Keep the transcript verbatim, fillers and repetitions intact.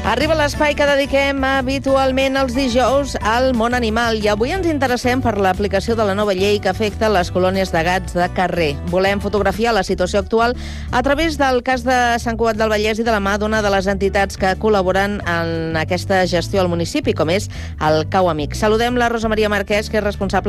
Arriba l'espai que dediquem habitualment els dijous al món animal i avui ens interessem per l'aplicació de la nova llei que afecta les colònies de gats de carrer. Volem fotografiar la situació actual a través del cas de Sant Cugat del Vallès i de la mà d'una de les entitats que col·laboren en aquesta gestió al municipi, com és el Cau Amic. Saludem la Rosa Maria Marquès, que és responsable